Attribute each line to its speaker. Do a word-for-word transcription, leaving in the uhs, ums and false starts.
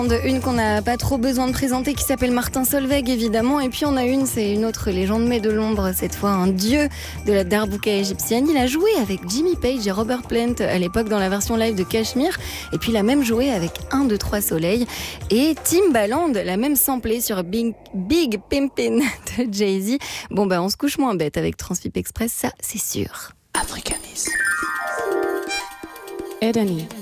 Speaker 1: Une qu'on n'a pas trop besoin de présenter qui s'appelle Martin Solveig évidemment, et puis on a une, c'est une autre légende mais de l'ombre, cette fois un dieu de la darbouka égyptienne. Il a joué avec Jimmy Page et Robert Plant à l'époque dans la version live de Cashmere, et puis il a même joué avec un, deux, trois soleils, et Timbaland l'a même samplé sur Big, Big Pimpin' de Jay-Z. Bon bah on se couche moins bête avec Transfip Express, ça c'est sûr.
Speaker 2: Africanisme.
Speaker 3: Edani.